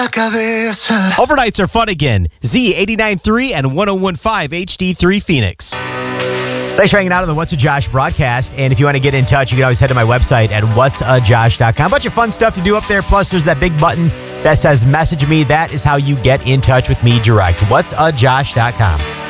la cabeza. Overnights are fun again. Z89.3 and 101.5 HD3 Phoenix. Thanks for hanging out on the What's a Josh broadcast. And if you want to get in touch, you can always head to my website at whatsajosh.com. Bunch of fun stuff to do up there. Plus, there's that big button that says message me. That is how you get in touch with me direct. whatsajosh.com.